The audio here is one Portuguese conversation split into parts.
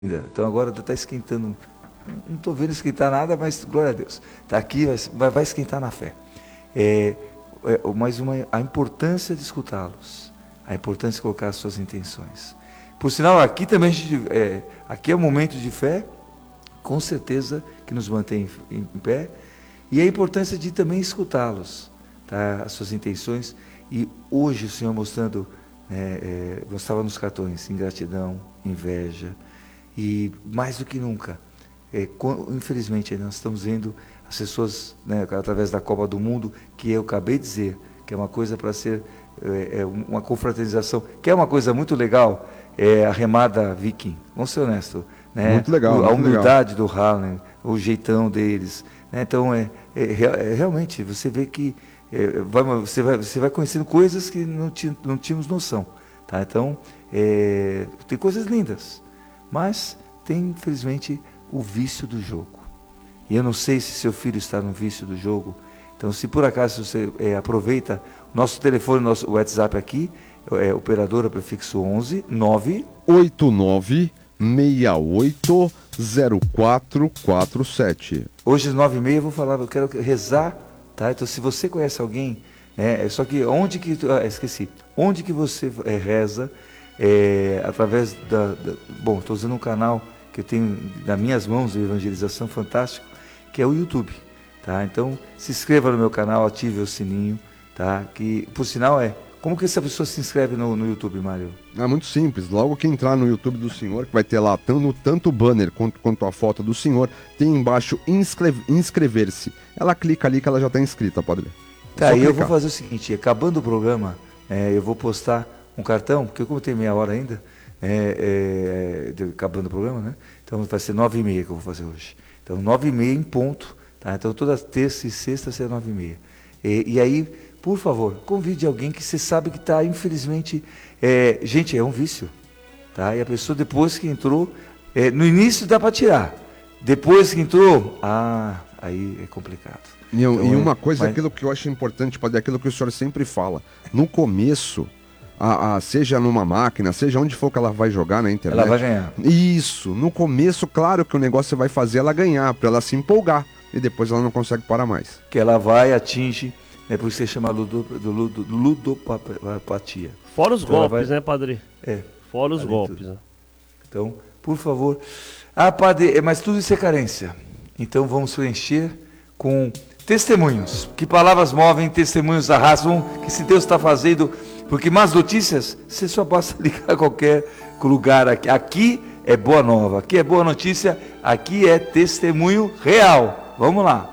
Então agora está esquentando. Não estou vendo esquentar nada, mas glória a Deus. Está aqui, vai esquentar na fé. A importância de escutá-los. A importância de colocar as suas intenções. Por sinal, aqui também aqui é um momento de fé, com certeza, que nos mantém em pé. E a importância de também escutá-los, tá? As suas intenções. E hoje o Senhor mostrando, mostrava nos cartões, ingratidão, inveja. E mais do que nunca, infelizmente, nós estamos vendo as pessoas, através da Copa do Mundo, que eu acabei de dizer, que é uma coisa para ser uma confraternização, que é uma coisa muito legal, a remada viking, vamos ser honestos. Né? Muito legal. A humildade do Harlem, o jeitão deles. Né? Então, realmente, você vê que você vai conhecendo coisas que não tínhamos noção. Tá? Então, tem coisas lindas. Mas tem, infelizmente, o vício do jogo. E eu não sei se seu filho está no vício do jogo. Então, se por acaso você aproveita, nosso telefone, nosso WhatsApp aqui, operadora prefixo 11 989 680447. Hoje às 9h30 eu vou falar, eu quero rezar, tá? Então, se você conhece alguém, só que onde que você reza? Através bom, estou usando um canal que eu tenho nas minhas mãos de evangelização fantástico, que é o YouTube, tá? Então se inscreva no meu canal, ative o sininho, tá? Que por sinal como que essa pessoa se inscreve no YouTube, Mário? É muito simples, logo que entrar no YouTube do senhor, que vai ter lá tanto o banner quanto a foto do senhor, tem embaixo inscrever-se. Ela clica ali que ela já está inscrita, padre. Tá, e eu vou fazer o seguinte, acabando o programa, eu vou postar um cartão, porque como tem meia hora ainda, acabando o programa, né? Então vai ser 9h30 que eu vou fazer hoje. Então 9h30 em ponto, tá? Então toda terça e sexta será 9h30. E aí, por favor, convide alguém que você sabe que está, infelizmente, gente, é um vício, tá? E a pessoa depois que entrou, no início dá para tirar, depois que entrou, aí é complicado. E uma coisa, aquilo que eu acho importante, padre, é aquilo que o senhor sempre fala, no começo, seja numa máquina, seja onde for que ela vai jogar na internet. Ela vai ganhar. Isso. No começo, claro que o negócio vai fazer ela ganhar, para ela se empolgar. E depois ela não consegue parar mais. Que ela atinge, por isso que se chama ludopatia. Fora os golpes, né, padre? Fora os golpes. Né? Então, por favor. Padre, mas tudo isso é carência. Então vamos preencher com testemunhos. Que palavras movem, testemunhos arrasam, que se Deus está fazendo... Porque más notícias, você só basta ligar a qualquer lugar aqui. Aqui é boa nova, aqui é boa notícia, aqui é testemunho real. Vamos lá.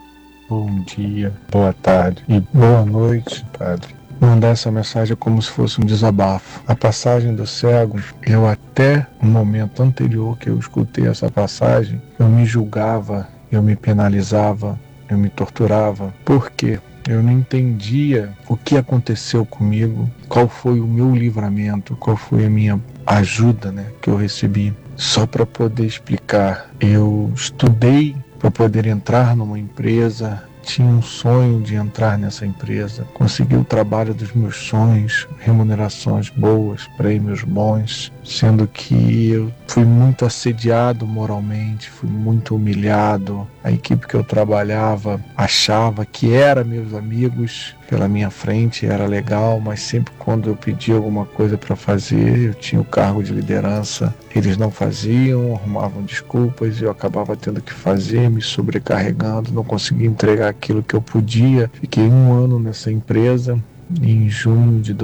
Bom dia, boa tarde e boa noite, padre. Mandar essa mensagem como se fosse um desabafo. A passagem do cego, eu até o momento anterior que eu escutei essa passagem, eu me julgava, eu me penalizava, eu me torturava. Por quê? Eu não entendia o que aconteceu comigo, qual foi o meu livramento, qual foi a minha ajuda, que eu recebi. Só para poder explicar, eu estudei para poder entrar numa empresa, tinha um sonho de entrar nessa empresa, consegui o trabalho dos meus sonhos, remunerações boas, prêmios bons, sendo que eu fui muito assediado moralmente, fui muito humilhado. A equipe que eu trabalhava achava que era meus amigos pela minha frente, era legal, mas sempre quando eu pedia alguma coisa para fazer, eu tinha o cargo de liderança, eles não faziam, arrumavam desculpas e eu acabava tendo que fazer, me sobrecarregando, não conseguia entregar aquilo que eu podia. Fiquei 1 ano nessa empresa. Em junho de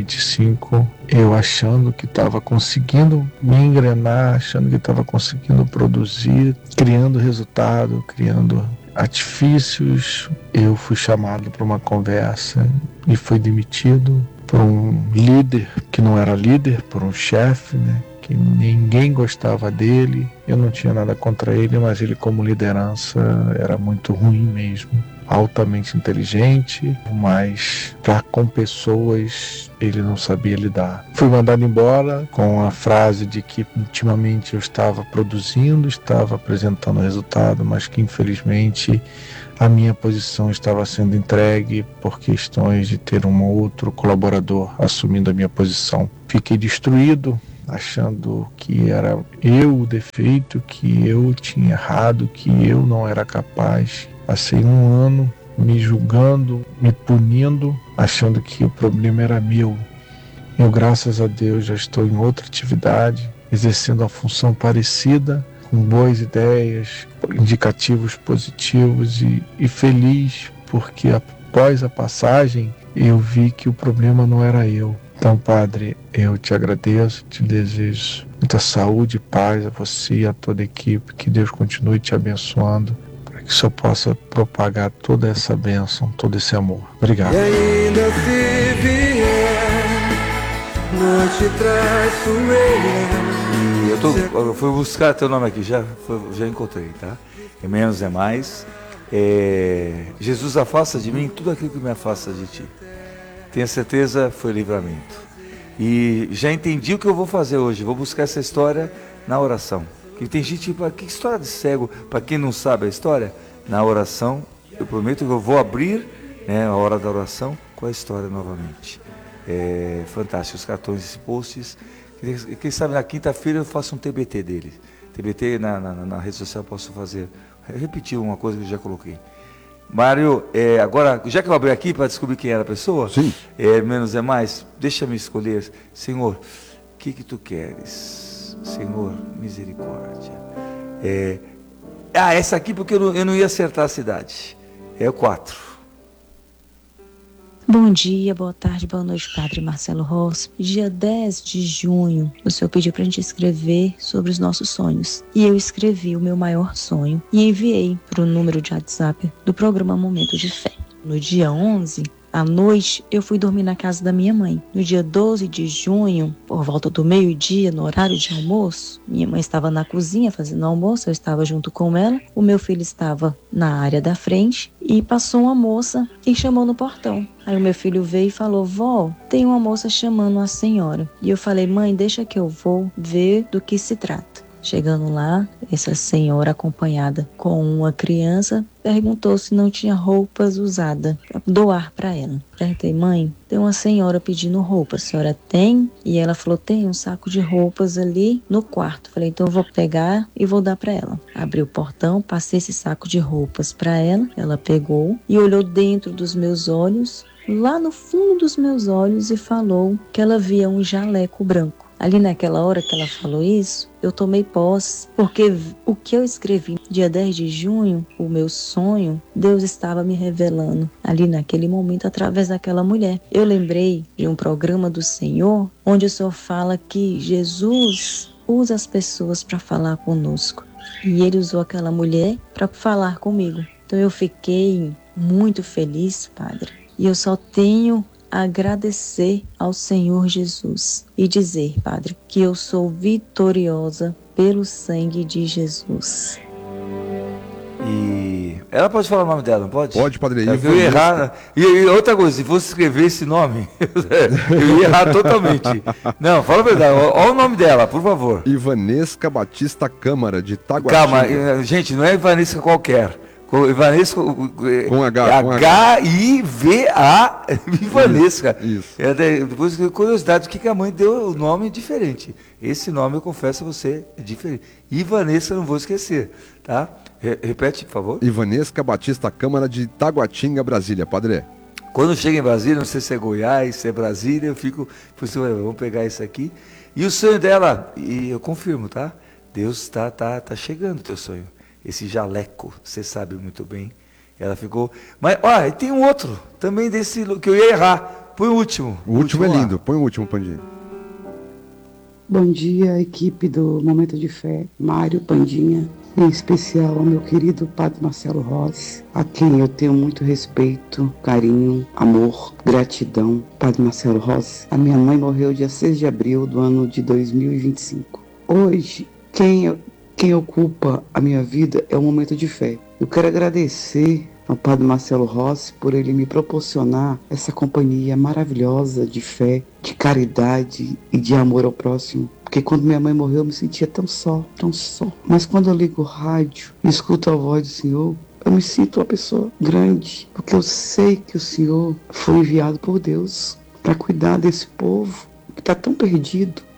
2025, eu achando que estava conseguindo me engrenar, achando que estava conseguindo produzir, criando resultado, criando artifícios, eu fui chamado para uma conversa e fui demitido por um líder que não era líder, por um chefe, que ninguém gostava dele. Eu não tinha nada contra ele, mas ele como liderança era muito ruim mesmo. Altamente inteligente, mas com pessoas ele não sabia lidar. Fui mandado embora com a frase de que ultimamente eu estava produzindo, estava apresentando resultado, mas que infelizmente a minha posição estava sendo entregue por questões de ter um outro colaborador assumindo a minha posição. Fiquei destruído, achando que era eu o defeito, que eu tinha errado, que eu não era capaz. Passei um ano me julgando, me punindo, achando que o problema era meu. Eu, graças a Deus, já estou em outra atividade, exercendo uma função parecida, com boas ideias, indicativos positivos e feliz, porque após a passagem eu vi que o problema não era eu. Então, Padre, eu te agradeço, te desejo muita saúde e paz a você e a toda a equipe, que Deus continue te abençoando, para que o Senhor possa propagar toda essa bênção, todo esse amor. Obrigado. E ainda se vier noite traiçoeira. Eu fui buscar teu nome aqui, já encontrei, tá? É menos é mais. Jesus, afasta de mim tudo aquilo que me afasta de ti. Tenha certeza, foi livramento. E já entendi o que eu vou fazer hoje. Vou buscar essa história na oração. Que tem gente, que história de cego, para quem não sabe a história, na oração, eu prometo que eu vou abrir, né, a hora da oração com a história novamente. É fantástico, os cartões e posts. Quem sabe na quinta-feira eu faço um TBT dele. TBT na rede social eu posso fazer. Repetir uma coisa que eu já coloquei. Mário, agora, já que eu abri aqui para descobrir quem era a pessoa, sim. Menos é mais, deixa-me escolher. Senhor, o que tu queres? Senhor, misericórdia. Essa aqui porque eu não ia acertar a cidade. É o 4. Bom dia, boa tarde, boa noite, Padre Marcelo Rossi. Dia 10 de junho, o senhor pediu para a gente escrever sobre os nossos sonhos. E eu escrevi o meu maior sonho e enviei para o número de WhatsApp do programa Momento de Fé. No dia 11, à noite, eu fui dormir na casa da minha mãe. No dia 12 de junho, por volta do meio-dia, no horário de almoço, minha mãe estava na cozinha fazendo almoço, eu estava junto com ela, o meu filho estava na área da frente e passou uma moça e chamou no portão. Aí o meu filho veio e falou: vó, tem uma moça chamando a senhora. E eu falei: mãe, deixa que eu vou ver do que se trata. Chegando lá, essa senhora acompanhada com uma criança perguntou se não tinha roupas usadas para doar para ela. Perguntei: mãe, tem uma senhora pedindo roupa, a senhora tem? E ela falou: tem um saco de roupas ali no quarto. Falei: então eu vou pegar e vou dar para ela. Abri o portão, passei esse saco de roupas para ela, ela pegou e olhou dentro dos meus olhos, lá no fundo dos meus olhos, e falou que ela via um jaleco branco. Ali naquela hora que ela falou isso, eu tomei posse, porque o que eu escrevi dia 10 de junho, o meu sonho, Deus estava me revelando ali naquele momento através daquela mulher. Eu lembrei de um programa do Senhor, onde o Senhor fala que Jesus usa as pessoas para falar conosco. E Ele usou aquela mulher para falar comigo. Então eu fiquei muito feliz, Padre. E eu só tenho agradecer ao Senhor Jesus e dizer, Padre, que eu sou vitoriosa pelo sangue de Jesus. E ela pode falar o nome dela, não pode? Pode, Padre. Eu ia errar. E outra coisa, se fosse escrever esse nome, eu ia errar totalmente. Não, fala a verdade. Olha o nome dela, por favor. Ivanesca Batista Câmara, de Taguatinga. Calma, gente, não é Ivanesca qualquer. Ivanesca com H. H-I-V-A, Ivanesca. Isso. Depois, curiosidade, por que a mãe deu o nome diferente? Esse nome, eu confesso a você, é diferente. Ivanesca, não vou esquecer, tá? Repete, por favor. Ivanesca Batista Câmara, de Taguatinga, Brasília, Padre. Quando chega em Brasília, não sei se é Goiás, se é Brasília, eu fico, vamos pegar isso aqui. E o sonho dela, e eu confirmo, tá? Deus tá chegando o teu sonho. Esse jaleco, você sabe muito bem. Ela ficou... Mas, olha, tem um outro, também desse, que eu ia errar. Põe o último. O último é lindo. Põe o último, Pandinha. Bom dia, equipe do Momento de Fé, Mário, Pandinha, em especial ao meu querido Padre Marcelo Rossi, a quem eu tenho muito respeito, carinho, amor, gratidão. Padre Marcelo Rossi, a minha mãe morreu dia 6 de abril do ano de 2025. Hoje, quem ocupa a minha vida é o Momento de Fé. Eu quero agradecer ao Padre Marcelo Rossi por ele me proporcionar essa companhia maravilhosa de fé, de caridade e de amor ao próximo. Porque quando minha mãe morreu eu me sentia tão só. Mas quando eu ligo o rádio e escuto a voz do Senhor, eu me sinto uma pessoa grande, porque eu sei que o Senhor foi enviado por Deus para cuidar desse povo que está tão perdido.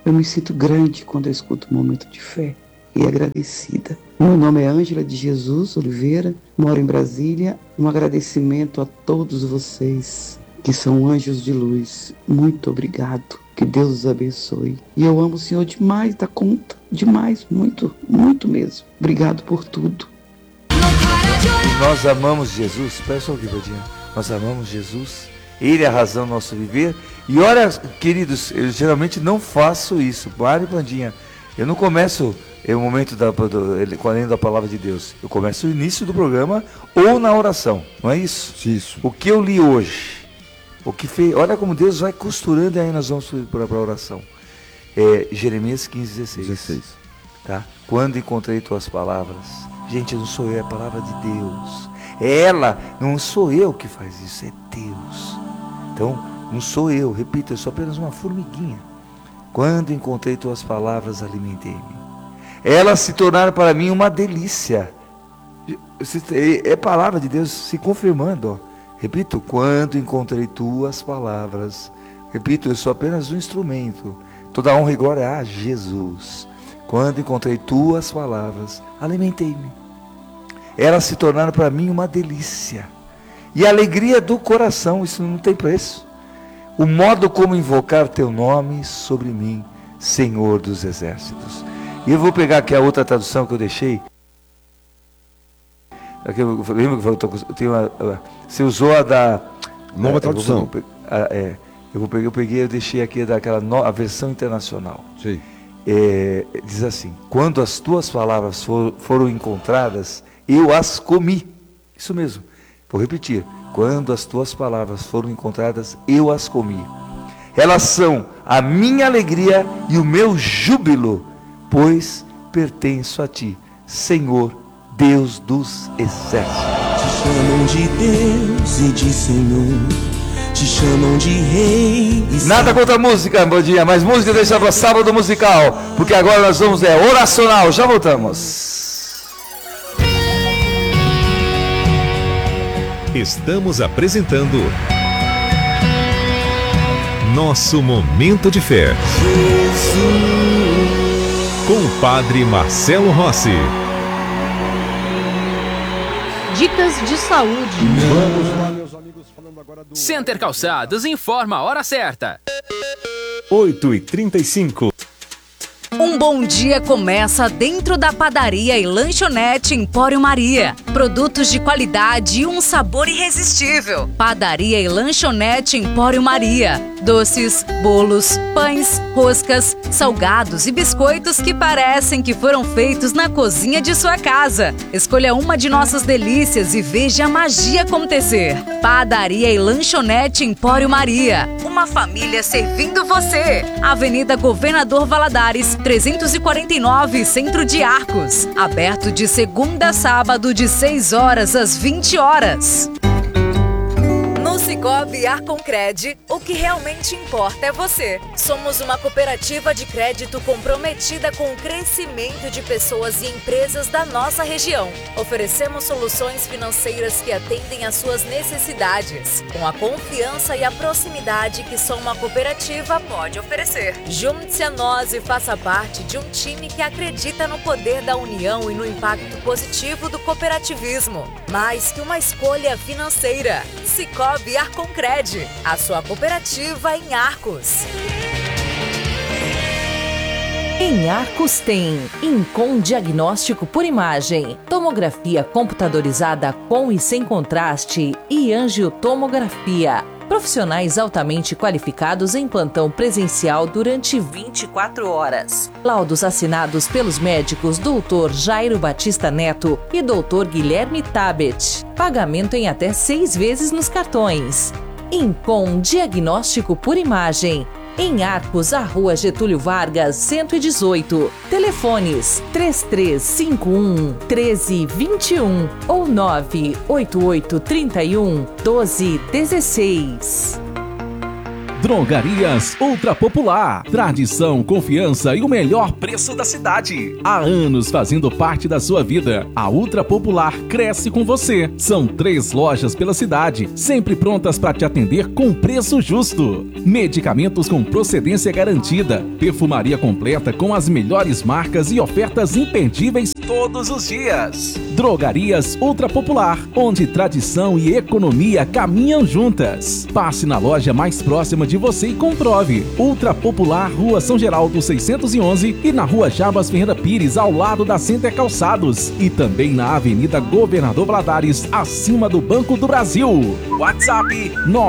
Eu me sinto grande quando eu escuto o Momento de Fé e agradecida. Meu nome é Ângela de Jesus Oliveira, moro em Brasília. Um agradecimento a todos vocês que são anjos de luz. Muito obrigado. Que Deus os abençoe. E eu amo o Senhor demais da conta. Demais, muito, muito mesmo. Obrigado por tudo. Nós amamos Jesus. Peça aqui, Vadinha. Nós amamos Jesus. Ele é a razão do nosso viver. E olha, queridos, eu geralmente não faço isso. Mário e Vandinha, eu não começo o momento lendo a palavra de Deus. Eu começo o início do programa ou na oração. Não é isso? Isso. O que eu li hoje, o que fez, olha como Deus vai costurando, e aí nós vamos para a oração. Jeremias 15:16. Tá? Quando encontrei tuas palavras, gente, não sou eu, é a palavra de Deus. Ela, não sou eu que faz isso, é Deus. Então, não sou eu, repito, eu sou apenas uma formiguinha. Quando encontrei tuas palavras, alimentei-me. Elas se tornaram para mim uma delícia. É palavra de Deus se confirmando, ó. Repito, quando encontrei tuas palavras. Repito, eu sou apenas um instrumento. Toda honra e glória a Jesus. Quando encontrei tuas palavras, alimentei-me. Elas se tornaram para mim uma delícia. E a alegria do coração, isso não tem preço. O modo como invocar teu nome sobre mim, Senhor dos Exércitos. E eu vou pegar aqui a outra tradução que eu deixei. Lembra que você usou a da nova tradução? Eu peguei, eu deixei aqui a versão internacional. Sim. Diz assim: quando as tuas palavras foram encontradas, eu as comi. Isso mesmo. Vou repetir. Quando as tuas palavras foram encontradas, eu as comi. Elas são a minha alegria e o meu júbilo, pois pertenço a ti, Senhor, Deus dos exércitos. Te chamam de Deus e de Senhor, te chamam de Rei. Nada contra a música, Bandinha, mas música deixa para sábado musical, porque agora nós vamos oracional. Já voltamos. Estamos apresentando Nosso Momento de Fé. Com o Padre Marcelo Rossi. Dicas de saúde. Vamos lá, meus amigos, falando agora do... Center Calçados informa a hora certa. 8h35. Um bom dia começa dentro da padaria e lanchonete Empório Maria. Produtos de qualidade e um sabor irresistível. Padaria e lanchonete Empório Maria. Doces, bolos, pães, roscas, salgados e biscoitos que parecem que foram feitos na cozinha de sua casa. Escolha uma de nossas delícias e veja a magia acontecer. Padaria e lanchonete Empório Maria. Uma família servindo você. Avenida Governador Valadares, 349, Centro de Arcos. Aberto de segunda a sábado, de 6 horas às 20 horas. No Sicoob Arconcred, o que realmente importa é você. Somos uma cooperativa de crédito comprometida com o crescimento de pessoas e empresas da nossa região. Oferecemos soluções financeiras que atendem às suas necessidades, com a confiança e a proximidade que só uma cooperativa pode oferecer. Junte-se a nós e faça parte de um time que acredita no poder da união e no impacto positivo do cooperativismo. Mais que uma escolha financeira, Sicoob Arconcred, a sua cooperativa em Arcos. Em Arcos tem Incom Diagnóstico por Imagem, tomografia computadorizada com e sem contraste e angiotomografia. Profissionais altamente qualificados em plantão presencial durante 24 horas. Laudos assinados pelos médicos Dr. Jairo Batista Neto e Dr. Guilherme Tabet. Pagamento em até 6 vezes nos cartões. Incom Diagnóstico por Imagem. Em Arcos, a Rua Getúlio Vargas, 118. Telefones 3351-1321 ou 98831-1216. Drogarias Ultra Popular. Tradição, confiança e o melhor preço da cidade. Há anos fazendo parte da sua vida. A Ultra Popular cresce com você. São 3 lojas pela cidade, sempre prontas para te atender com preço justo. Medicamentos com procedência garantida. Perfumaria completa com as melhores marcas e ofertas imperdíveis todos os dias. Drogarias Ultra Popular, onde tradição e economia caminham juntas. Passe na loja mais próxima de você e comprove. Ultra Popular, Rua São Geraldo 611 e na Rua Jabas Ferreira Pires, ao lado da Center Calçados. E também na Avenida Governador Valadares, acima do Banco do Brasil. WhatsApp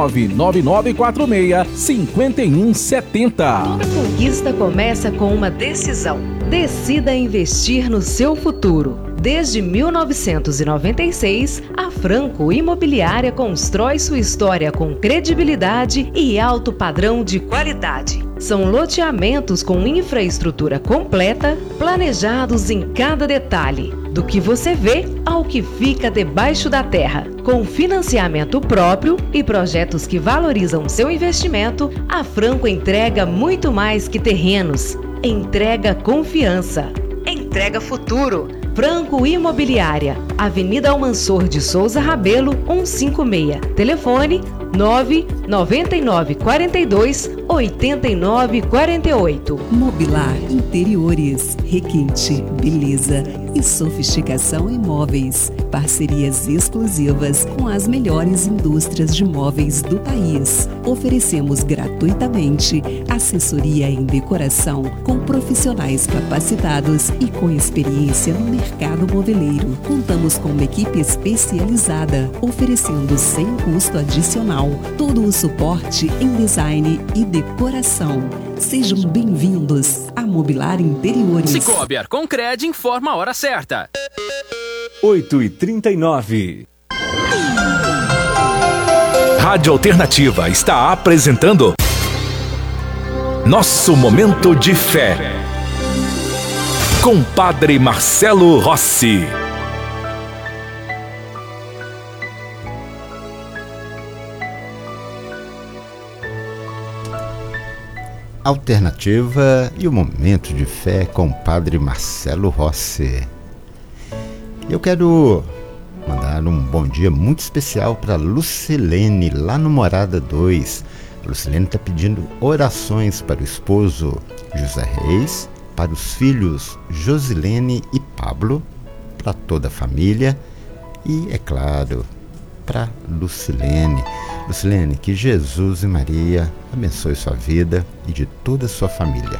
99946-5170. Toda conquista começa com uma decisão. Decida investir no seu futuro. Desde 1996, a Franco Imobiliária constrói sua história com credibilidade e alto padrão de qualidade. São loteamentos com infraestrutura completa, planejados em cada detalhe, do que você vê ao que fica debaixo da terra. Com financiamento próprio e projetos que valorizam seu investimento, a Franco entrega muito mais que terrenos. Entrega confiança. Entrega futuro. Franco Imobiliária, Avenida Almansor de Souza Rabelo, 156. Telefone 99942-8948. Mobilar Interiores, requinte, beleza e sofisticação em móveis. Parcerias exclusivas com as melhores indústrias de móveis do país. Oferecemos gratuitamente assessoria em decoração com profissionais capacitados e com experiência no mercado moveleiro. Contamos com uma equipe especializada, oferecendo sem custo adicional todo o suporte em design e decoração. Sejam bem-vindos a Mobilar Interiores. Cicobi Arconcred informa a hora certa. 8h39. Rádio Alternativa está apresentando Nosso Momento de Fé, com Padre Marcelo Rossi. Alternativa e o Momento de Fé com o Padre Marcelo Rossi. Eu quero mandar um bom dia muito especial para Lucilene, lá no Morada 2. A Lucilene está pedindo orações para o esposo José Reis, para os filhos Josilene e Pablo, para toda a família e, é claro, para Lucilene. Lucilene, que Jesus e Maria abençoe sua vida e de toda a sua família.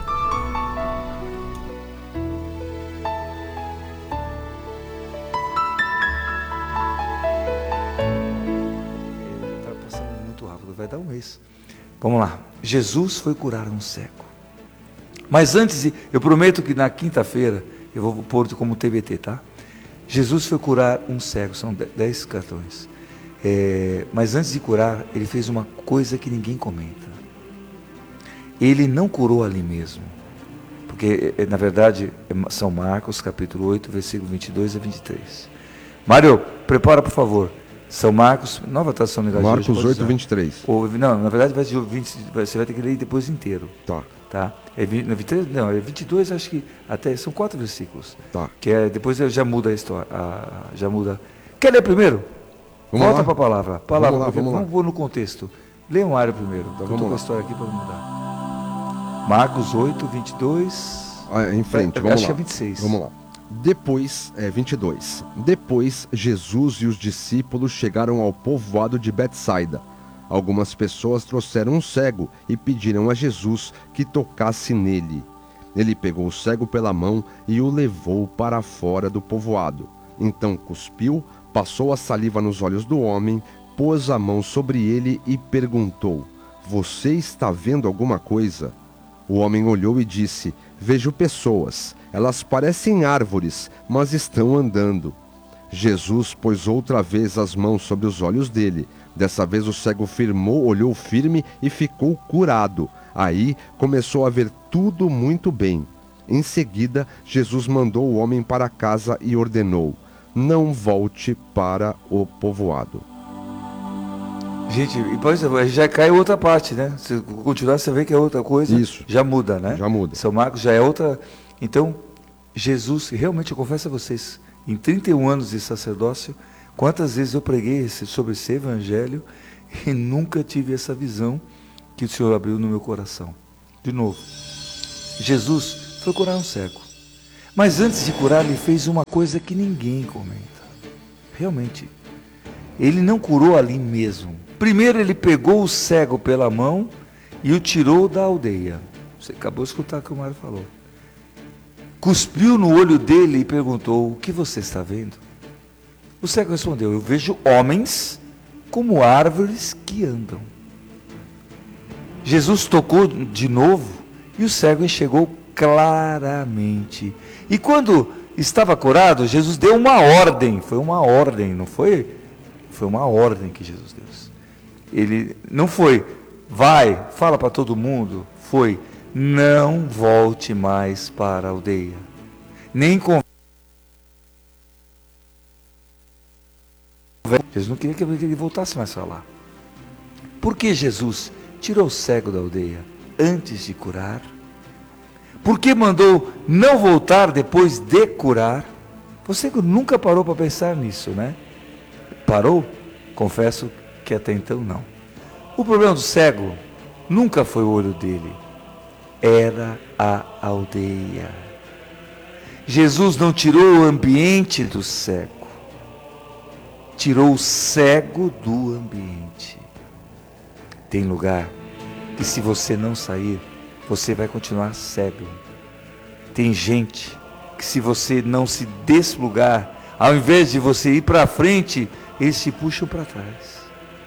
Está passando muito rápido, vai dar um mês. Vamos lá. Jesus foi curar um cego. Mas antes, eu prometo que na quinta-feira, eu vou pôr como TBT, tá? Jesus foi curar um cego, são 10 cartões. Mas antes de curar, ele fez uma coisa que ninguém comenta. Ele não curou ali mesmo. Porque, na verdade, São Marcos, capítulo 8, versículo 22 a 23. Mário, prepara, por favor. São Marcos, nova tradução negativa. Marcos 8, 23. Não, na verdade, você vai ter que ler depois inteiro. Tá? É 23, não, é 22, acho que até são 4 versículos. Tá. Que depois já muda a história. Já muda. Quer ler primeiro? Volta para a palavra. Vamos pôr no contexto. Leia um área primeiro. Eu estou com a história aqui para mudar. Marcos 8, 22. Em frente, vamos lá. Acho que é 26. Vamos lá. Depois, 22. Depois, Jesus e os discípulos chegaram ao povoado de Betsaida. Algumas pessoas trouxeram um cego e pediram a Jesus que tocasse nele. Ele pegou o cego pela mão e o levou para fora do povoado. Então cuspiu, passou a saliva nos olhos do homem, pôs a mão sobre ele e perguntou: "Você está vendo alguma coisa?" O homem olhou e disse: "Vejo pessoas. Elas parecem árvores, mas estão andando." Jesus pôs outra vez as mãos sobre os olhos dele. Dessa vez o cego firmou, olhou firme e ficou curado. Aí começou a ver tudo muito bem. Em seguida, Jesus mandou o homem para casa e ordenou: "Não volte para o povoado." Gente, e depois já cai outra parte, né? Se continuar, você vê que é outra coisa. Isso. Já muda, né? Já muda. São Marcos já é outra. Então, Jesus, realmente eu confesso a vocês, em 31 anos de sacerdócio, quantas vezes eu preguei sobre esse evangelho e nunca tive essa visão que o Senhor abriu no meu coração. De novo, Jesus foi curar um cego. Mas antes de curar, ele fez uma coisa que ninguém comenta. Realmente, ele não curou ali mesmo. Primeiro ele pegou o cego pela mão e o tirou da aldeia. Você acabou de escutar o que o Mário falou. Cuspiu no olho dele e perguntou: o que você está vendo? O cego respondeu: eu vejo homens como árvores que andam. Jesus tocou de novo e o cego enxergou claramente. E quando estava curado, Jesus deu uma ordem. Foi uma ordem, não foi? Foi uma ordem que Jesus deu. Ele não foi, vai, fala para todo mundo. Foi, não volte mais para a aldeia. Nem com... Jesus não queria que ele voltasse mais para lá. Por que Jesus tirou o cego da aldeia antes de curar? Por que mandou não voltar depois de curar? Você nunca parou para pensar nisso, né? Parou? Confesso que até então não. O problema do cego nunca foi o olho dele, era a aldeia. Jesus não tirou o ambiente do cego, tirou o cego do ambiente. Tem lugar que se você não sair, você vai continuar cego. Tem gente que se você não se desplugar, ao invés de você ir para frente, eles te puxam para trás.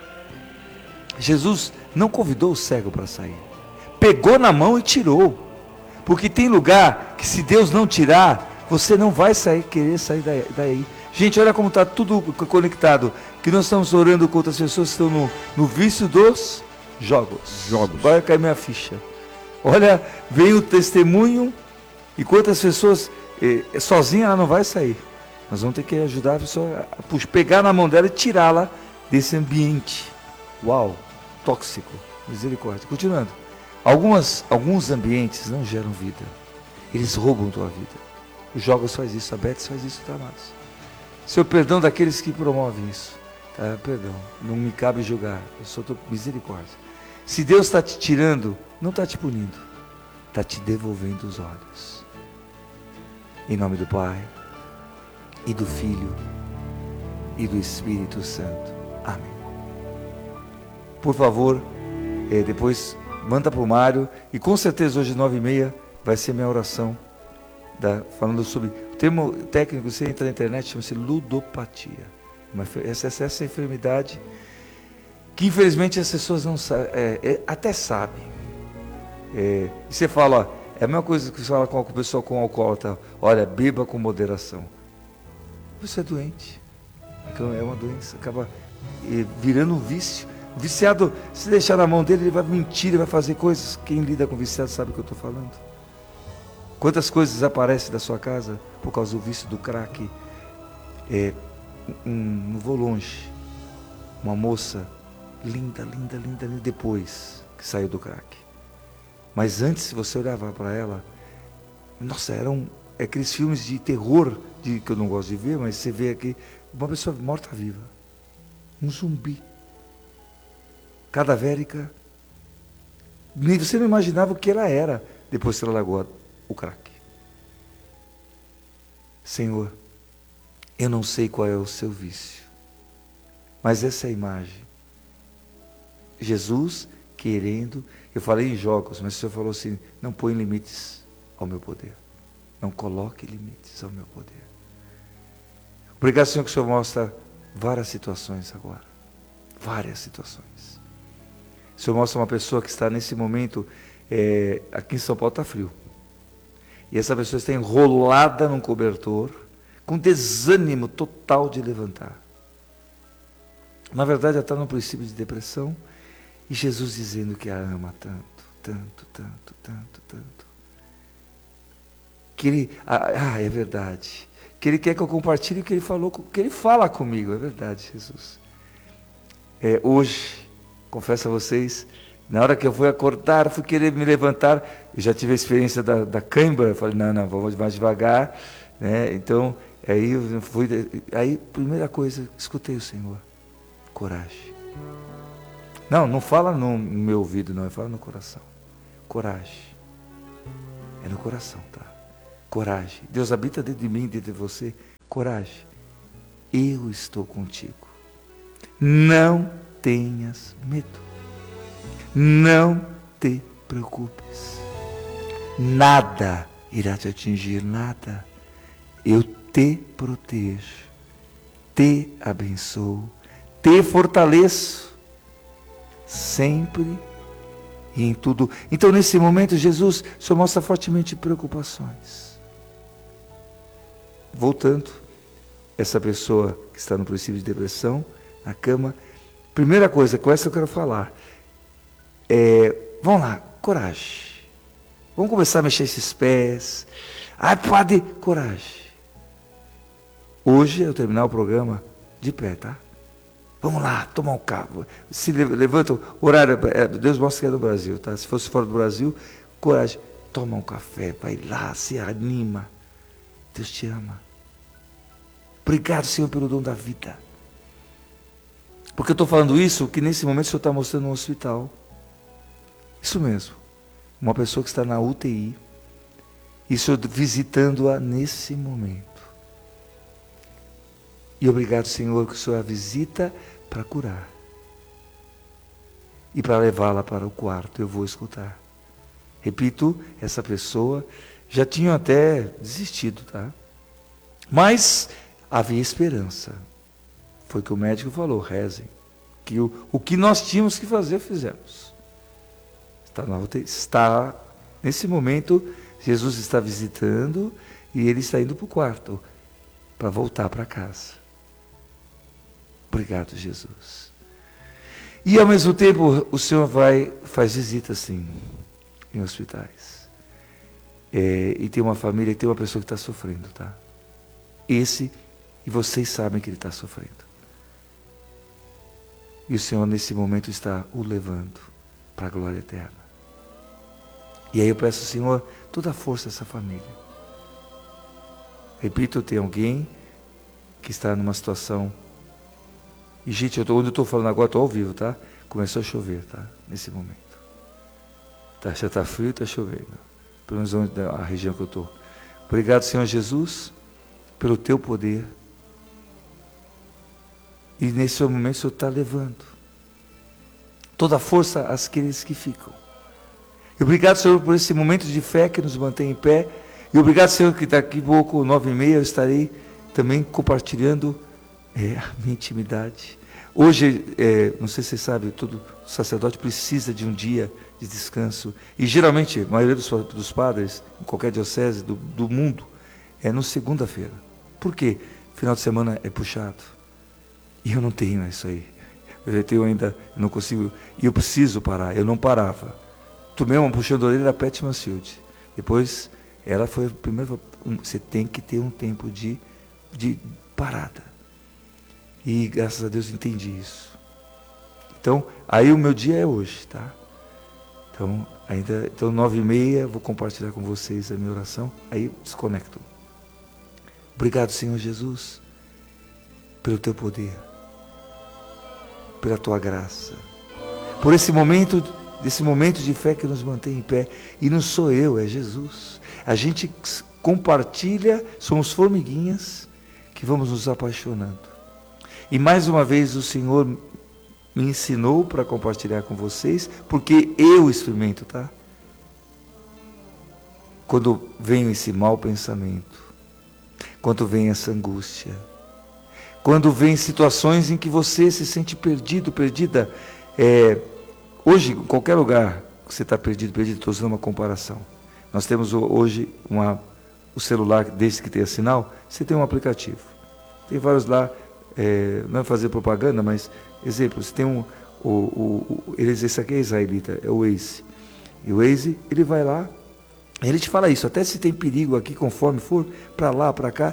Jesus não convidou o cego para sair. Pegou na mão e tirou. Porque tem lugar que se Deus não tirar, você não vai querer sair daí. Gente, olha como está tudo conectado. Que nós estamos orando com outras pessoas que estão no vício dos jogos. Vai cair minha ficha. Olha, veio o testemunho e quantas pessoas sozinha ela não vai sair. Nós vamos ter que ajudar a pessoa a pegar na mão dela e tirá-la desse ambiente. Uau, tóxico. Misericórdia. Continuando. Alguns ambientes não geram vida. Eles roubam tua vida. Os jogos faz isso, a Betis faz isso, tá, amados? Seu perdão daqueles que promovem isso. Tá, perdão. Não me cabe julgar. Eu só estou misericórdia. Se Deus está te tirando, não está te punindo. Está te devolvendo os olhos. Em nome do Pai, e do Filho, e do Espírito Santo. Amém. Por favor, depois manda para o Mário, e com certeza hoje 9h30 vai ser minha oração, falando sobre, o termo técnico, você entra na internet, chama-se ludopatia. Essa enfermidade, que infelizmente as pessoas não sabem, até sabem. E você fala, é a mesma coisa que você fala com a pessoa com alcoólatra, olha, beba com moderação. Você é doente, então é uma doença, acaba virando um vício. O viciado, se deixar na mão dele, ele vai mentir, ele vai fazer coisas. Quem lida com viciado sabe o que eu estou falando. Quantas coisas aparecem da sua casa por causa do vício do crack? Não vou longe, uma moça linda, depois que saiu do crack. Mas antes, se você olhava para ela, nossa, eram aqueles filmes de terror, que eu não gosto de ver, mas você vê aqui, uma pessoa morta-viva, um zumbi, cadavérica. Você não imaginava o que ela era, depois que ela largou o crack. Senhor, eu não sei qual é o seu vício, mas essa é a imagem. Jesus querendo, eu falei em jogos, mas o Senhor falou assim, não põe limites ao meu poder. Não coloque limites ao meu poder. Obrigado, Senhor, que o Senhor mostra várias situações agora. Várias situações. O Senhor mostra uma pessoa que está nesse momento, aqui em São Paulo está frio. E essa pessoa está enrolada num cobertor, com desânimo total de levantar. Na verdade, ela está num princípio de depressão, e Jesus dizendo que a ama tanto. Que ele, é verdade, que ele quer que eu compartilhe o que ele falou, que ele fala comigo, é verdade, Jesus. Hoje, confesso a vocês, na hora que eu fui acordar, fui querer me levantar, eu já tive a experiência da cãibra, eu falei, não, vamos mais devagar, né? Então, aí eu fui, aí, primeira coisa, escutei o Senhor, coragem. Não fala no meu ouvido, não, fala no coração. Coragem. É no coração, tá? Coragem. Deus habita dentro de mim, dentro de você. Coragem. Eu estou contigo. Não tenhas medo. Não te preocupes. Nada irá te atingir, nada. Eu te protejo, te abençoo, te fortaleço, sempre e em tudo. Então, nesse momento, Jesus só mostra fortemente preocupações. Voltando, essa pessoa que está no princípio de depressão, na cama, primeira coisa, com essa eu quero falar, vamos lá, coragem. Vamos começar a mexer esses pés. Ai, padre, coragem. Hoje eu terminar o programa de pé, tá? Vamos lá, tomar um café. Se levanta, horário, Deus mostra que é do Brasil, tá? Se fosse fora do Brasil, coragem. Toma um café, vai lá, se anima. Deus te ama. Obrigado, Senhor, pelo dom da vida. Porque eu estou falando isso, que nesse momento o Senhor está mostrando um hospital. Isso mesmo. Uma pessoa que está na UTI. E o Senhor visitando-a nesse momento. E obrigado, Senhor, que o Senhor a visita para curar. E para levá-la para o quarto, eu vou escutar. Repito, essa pessoa já tinha até desistido, tá? Mas havia esperança. Foi o que o médico falou, rezem. Que o que nós tínhamos que fazer, fizemos. Está nesse momento, Jesus está visitando e ele está indo para o quarto para voltar para casa. Obrigado, Jesus. E ao mesmo tempo, o Senhor faz visita assim, em hospitais. E tem uma família, tem uma pessoa que está sofrendo, tá? E vocês sabem que ele está sofrendo. E o Senhor, nesse momento, está o levando para a glória eterna. E aí eu peço, Senhor, toda a força dessa família. Repito, tem alguém que está numa situação. E, gente, onde eu estou falando agora, estou ao vivo, tá? Começou a chover, tá? Nesse momento. Já está frio e está chovendo. Pelo menos a região que eu estou. Obrigado, Senhor Jesus, pelo teu poder. E nesse momento o Senhor está levando toda a força àqueles que ficam. E obrigado, Senhor, por esse momento de fé que nos mantém em pé. E obrigado, Senhor, que daqui a pouco, 9h30, eu estarei também compartilhando a minha intimidade. Hoje, não sei se você sabe, todo sacerdote precisa de um dia de descanso. E geralmente, a maioria dos padres, em qualquer diocese do mundo, é no segunda-feira. Por quê? Final de semana é puxado. E eu não tenho isso aí. Eu ainda não consigo. E eu preciso parar. Eu não parava. Tomei uma puxão de orelha da Pat Mansfield. Depois, ela foi a primeira. Você tem que ter um tempo de parada. E graças a Deus entendi isso. Então, aí o meu dia é hoje, tá? Então 9h30, vou compartilhar com vocês a minha oração. Aí desconecto. Obrigado, Senhor Jesus, pelo teu poder, pela tua graça, por esse momento de fé que nos mantém em pé. E não sou eu, é Jesus. A gente compartilha, somos formiguinhas que vamos nos apaixonando. E mais uma vez o Senhor me ensinou para compartilhar com vocês, porque eu experimento, tá? Quando vem esse mau pensamento, quando vem essa angústia, quando vem situações em que você se sente perdido, perdida. Hoje, em qualquer lugar que você está perdido, estou usando uma comparação. Nós temos hoje o celular, desde que tenha sinal, você tem um aplicativo. Tem vários lá, não é fazer propaganda, mas, exemplo, você tem esse aqui é israelita, é o Waze. E o Waze, ele vai lá, ele te fala isso, até se tem perigo aqui, conforme for, para lá, para cá.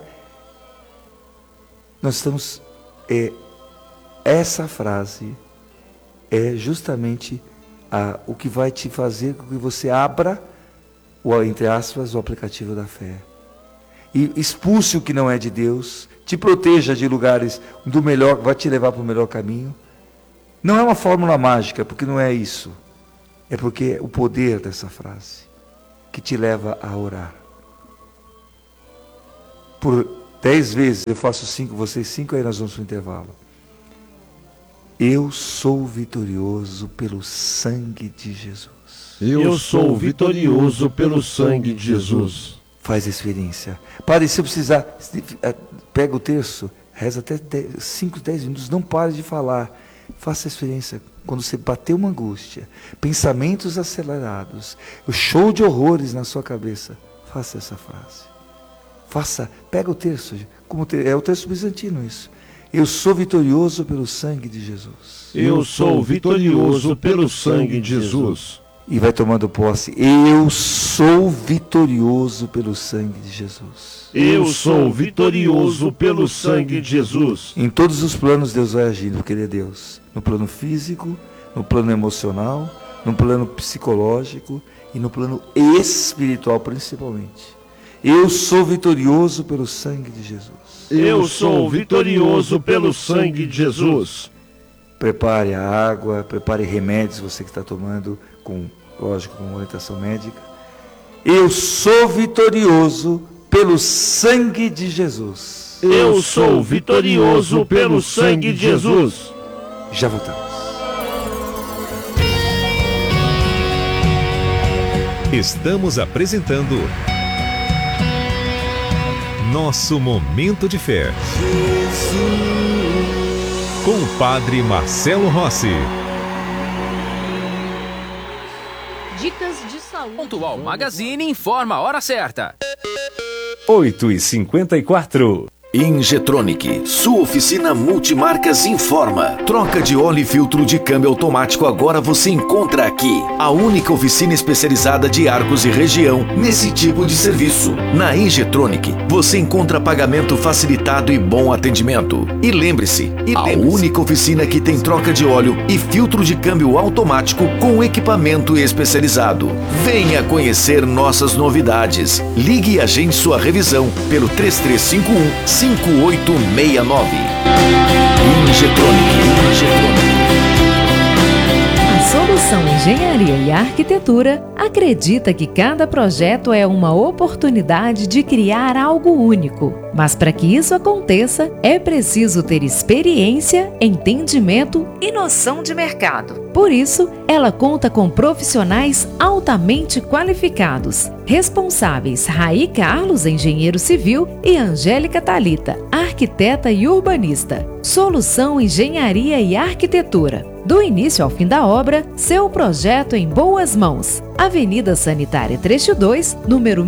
Nós estamos, essa frase é justamente o que vai te fazer com que você abra, entre aspas, o aplicativo da fé. E expulse o que não é de Deus, te proteja de lugares do melhor, vai te levar para o melhor caminho. Não é uma fórmula mágica, porque não é isso. É porque é o poder dessa frase que te leva a orar. Por 10 vezes, eu faço 5, vocês 5, aí nós vamos para o intervalo. Eu sou vitorioso pelo sangue de Jesus. Eu sou vitorioso pelo sangue de Jesus. Faz a experiência. Pare, se precisar, pega o terço, reza até 5, 10 minutos, não pare de falar. Faça a experiência. Quando você bater uma angústia, pensamentos acelerados, o show de horrores na sua cabeça, faça essa frase. Pega o terço, é o terço bizantino isso. Eu sou vitorioso pelo sangue de Jesus. Eu sou vitorioso pelo sangue de Jesus. E vai tomando posse. Eu sou vitorioso pelo sangue de Jesus. Eu sou vitorioso pelo sangue de Jesus. Em todos os planos Deus vai agindo, porque Ele é Deus. No plano físico, no plano emocional, no plano psicológico e no plano espiritual principalmente. Eu sou vitorioso pelo sangue de Jesus. Eu sou vitorioso pelo sangue de Jesus. Prepare a água, prepare remédios, você que está tomando, lógico, com orientação médica. Eu sou vitorioso pelo sangue de Jesus. Eu sou vitorioso pelo sangue de Jesus. Já voltamos. Estamos apresentando Nosso Momento de Fé. Com o Padre Marcelo Rossi. Dicas de saúde. Pontual Magazine informa a hora certa. 8h54. Injetronic, sua oficina multimarcas informa. Troca de óleo e filtro de câmbio automático agora você encontra aqui. A única oficina especializada de Arcos e região nesse tipo de serviço. Na Injetronic, você encontra pagamento facilitado e bom atendimento. E lembre-se, a única oficina que tem troca de óleo e filtro de câmbio automático com equipamento especializado. Venha conhecer nossas novidades. Ligue e agende sua revisão pelo 3351 5869. Injetronic. A Solução Engenharia e Arquitetura acredita que cada projeto é uma oportunidade de criar algo único. Mas para que isso aconteça, é preciso ter experiência, entendimento e noção de mercado. Por isso, ela conta com profissionais altamente qualificados, responsáveis Raí Carlos, engenheiro civil, e Angélica Thalita, arquiteta e urbanista. Solução Engenharia e Arquitetura. Do início ao fim da obra, seu projeto em boas mãos. Avenida Sanitária Trecho 2, número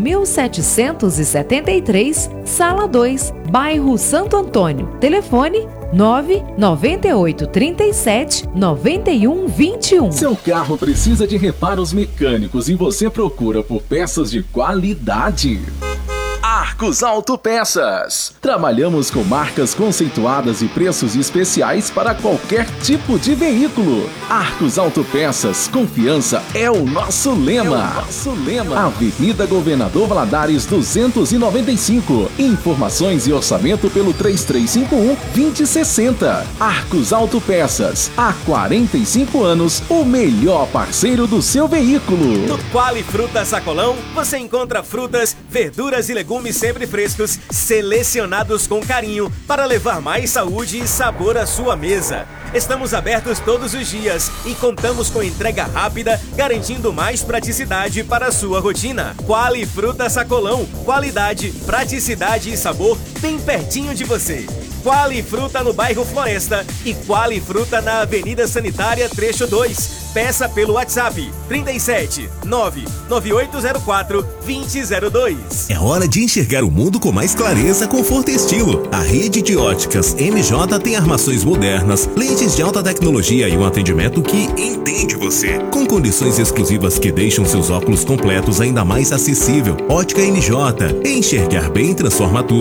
1773, Sala 2, bairro Santo Antônio. Telefone 998 37 91 21. Seu carro precisa de reparos mecânicos e você procura por peças de qualidade. Arcos Autopeças. Trabalhamos com marcas conceituadas e preços especiais para qualquer tipo de veículo. Arcos Autopeças, confiança é o nosso lema. Avenida Governador Valadares 295. Informações e orçamento pelo 3351-2060. Arcos Autopeças, há 45 anos, o melhor parceiro do seu veículo. No Quali Fruta Sacolão, você encontra frutas, verduras e legumes sempre frescos, selecionados com carinho para levar mais saúde e sabor à sua mesa. Estamos abertos todos os dias e contamos com entrega rápida, garantindo mais praticidade para a sua rotina. Quali Fruta Sacolão, qualidade, praticidade e sabor bem pertinho de você. Quali Fruta no bairro Floresta e Quali Fruta na Avenida Sanitária Trecho 2. Peça pelo WhatsApp 37 99804 2002. É hora de enxergar o mundo com mais clareza, conforto e estilo. A rede de óticas MJ tem armações modernas, lentes de alta tecnologia e um atendimento que entende você. Com condições exclusivas que deixam seus óculos completos ainda mais acessível. Ótica MJ. Enxergar bem transforma tudo. Em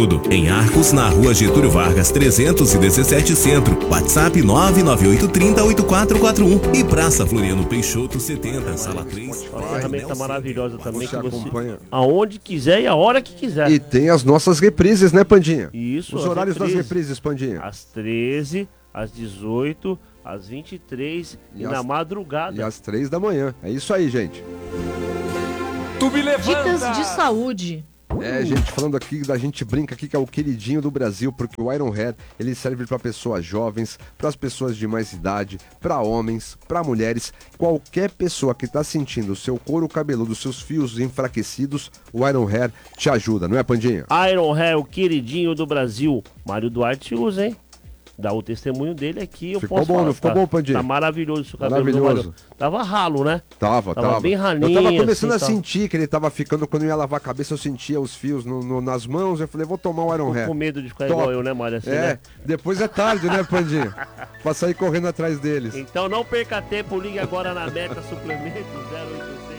Em Arcos, na rua Getúlio Vargas, 317 Centro. WhatsApp 998308441. E Praça Floriano Peixoto, 70, Sala 3. Uma ferramenta maravilhosa também que você acompanha aonde quiser e a hora que quiser. E tem as nossas reprises, né, Pandinha? Isso. Os horários das reprises, Pandinha. Às 13, às 18, às 23 e na madrugada. E às 3 da manhã. É isso aí, gente. Tu me levanta. Dicas de saúde. Gente, falando aqui, a gente brinca aqui que é o queridinho do Brasil, porque o Iron Hair, ele serve para pessoas jovens, para as pessoas de mais idade, para homens, para mulheres, qualquer pessoa que tá sentindo o seu couro cabeludo, seus fios enfraquecidos, o Iron Hair te ajuda, não é, Pandinha? Iron Hair, o queridinho do Brasil. Mário Duarte usa, hein? Dá o testemunho dele aqui, eu ficou posso bom, falar. Não ficou bom, Pandinha? Tá maravilhoso o cabelo maravilhoso. do Mário. Tava ralo, né? Tava bem ralinho. Eu tava começando assim, a sentir que ele tava ficando, quando eu ia lavar a cabeça, eu sentia os fios nas mãos, eu falei, vou tomar o Iron Hair. Com medo de ficar igual eu, né, Mário? Assim, né? Depois é tarde, né, Pandinha? Pra sair correndo atrás deles. Então não perca tempo, ligue agora na Meta Suplementos 0800.